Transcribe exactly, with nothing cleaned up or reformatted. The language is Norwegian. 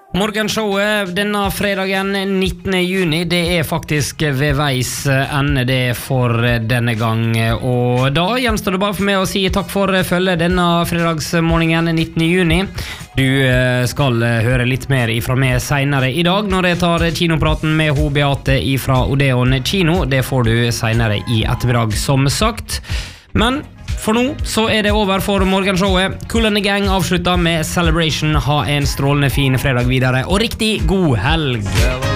Morgenshowet denne fredagen nittende juni, det er faktisk ved veis ende det for denne gang. Og da gjenstår det bare for meg å si takk for følget denne fredagsmorgenen nittende juni. Du skal høre litt mer ifra meg senere i dag når jeg tar kinopraten med ho Beate ifra Odeon Kino. Det får du senere i ettermiddag som sagt. Men for nå så er det over for morgenshowet. Kool and the Gang avslutta med Celebration. Ha en strålende fin fredag videre og riktig god helg.